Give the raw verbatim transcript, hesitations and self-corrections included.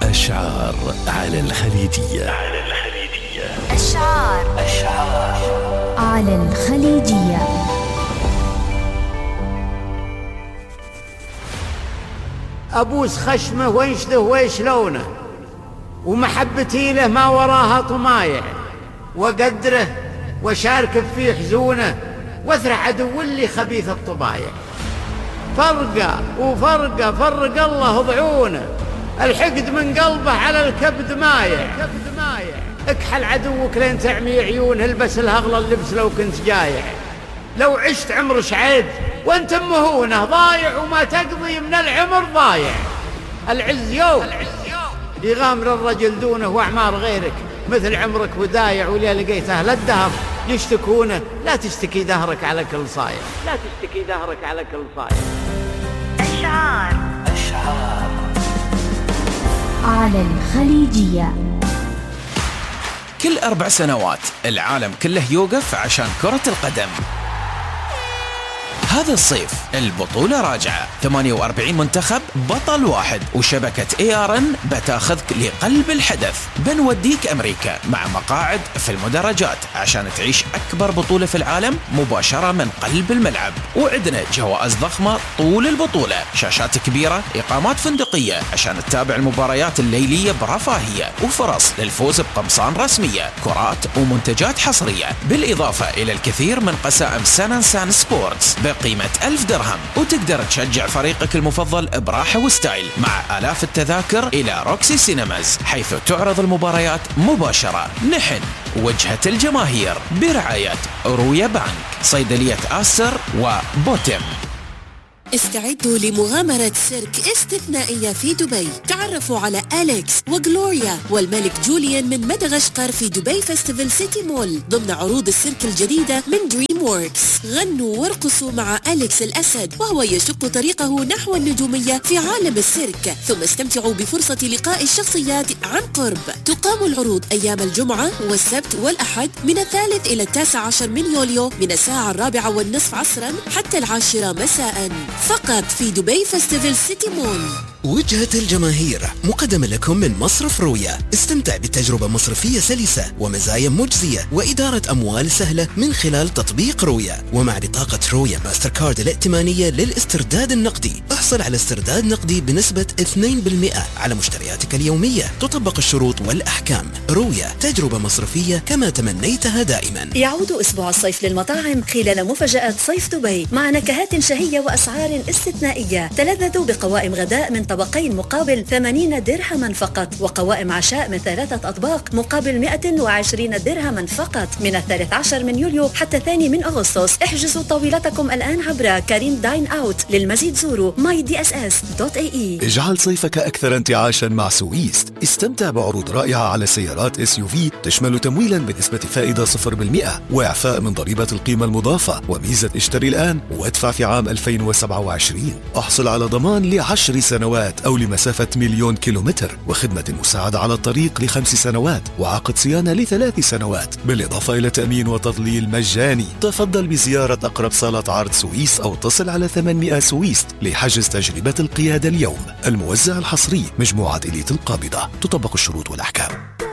أشعار على الخليجية. على الخليجية أشعار أشعار على الخليجية. أبوس خشمه وينشده ويشلونه، ومحبتي له ما وراها طمايع، وقدره وشارك في حزونه، واثر عدو اللي خبيث الطبايع. فرقه وفرقه فرق الله ضعونه، الحقد من قلبه على الكبد مايع. اكحل عدوك لين تعمي عيونه، البس الهغلة اللبس لو كنت جايع. لو عشت عمر شعيد وانت مهونه، ضايع وما تقضي من العمر ضايع. العز يوم يغامر الرجل دونه، واعمار غيرك مثل عمرك ودايع. ولي لقيت اهل الدهر يشتكونه، لا تشتكي دهرك على كل صايع. لا تشتكي دهرك على كل صايع. أشعار أشعار على الخليجية. كل أربع سنوات العالم كله يوقف عشان كرة القدم. هذا الصيف البطولة راجعة، ثمانية وأربعين منتخب بطل واحد، وشبكة اي ار ان بتاخذك لقلب الحدث. بنوديك أمريكا مع مقاعد في المدرجات عشان تعيش أكبر بطولة في العالم مباشرة من قلب الملعب. وعندنا جوائز ضخمة طول البطولة، شاشات كبيرة، إقامات فندقية عشان تتابع المباريات الليلية برفاهية، وفرص للفوز بقمصان رسمية، كرات ومنتجات حصرية، بالإضافة إلى الكثير من قسائم سان سان سبورتس بقيمة ألف درهم. وتقدر تشجع فريقك المفضل براحة وستايل مع آلاف التذاكر إلى روكسي سينماز، حيث تعرض المباريات مباشرة. نحن وجهة الجماهير برعاية رويا بانك، صيدلية آستر وبوتيم. استعدوا لمغامرة سيرك استثنائية في دبي. تعرفوا على أليكس وغلوريا والملك جوليان من مدغشقر في دبي فيستيفال سيتي مول ضمن عروض السيرك الجديدة من دريم ووركس. غنوا وارقصوا مع أليكس الأسد وهو يشق طريقه نحو النجومية في عالم السيرك، ثم استمتعوا بفرصة لقاء الشخصيات عن قرب. تقام العروض أيام الجمعة والسبت والأحد من الثالث إلى التاسع عشر من يوليو، من الساعة الرابعة والنصف عصرا حتى العاشرة مساء، فقط في دبي فيستيفال سيتي مول. وجهة الجماهير مقدمة لكم من مصرف رويا. استمتع بتجربة مصرفية سلسة ومزايا مجزية وإدارة أموال سهلة من خلال تطبيق رويا. ومع بطاقة رويا ماستر كارد الائتمانية للاسترداد النقدي، احصل على استرداد نقدي بنسبة اثنين بالمئة على مشترياتك اليومية. تطبق الشروط والأحكام. رويا، تجربة مصرفية كما تمنيتها دائما. يعود أسبوع الصيف للمطاعم خلال مفاجآت صيف دبي مع نكهات شهية وأسعار استثنائية. تلذذوا بقوائم غداء من طبقين مقابل ثمانين درهما فقط، وقوائم عشاء من ثلاثة أطباق مقابل مئة وعشرين درهما فقط، من الثالث عشر من يوليو حتى الثاني من أغسطس. احجزوا طاولتكم الآن عبر كريم داين أوت. للمزيد زوروا ماي دي اس اس دوت اي اي. اجعل صيفك أكثر انتعاشا مع سويست. استمتع بعروض رائعة على سيارات اس يو في تشمل تمويلا بنسبة فائدة صفر بالمئة، وإعفاء من ضريبة القيمة المضافة، وميزة اشتري الآن وادفع في عام ألفين وسبعة وعشرين. احصل على ضمان لعشر سنوات أو لمسافة مليون كيلومتر، وخدمة مساعدة على الطريق لخمس سنوات، وعقد صيانة لثلاث سنوات، بالإضافة إلى تأمين وتضليل مجاني. تفضل بزيارة أقرب صالة عرض سويس أو اتصل على ثمانمئة سويس لحجز تجربة القيادة اليوم. الموزع الحصري مجموعة إليت القابضة. تطبق الشروط والأحكام.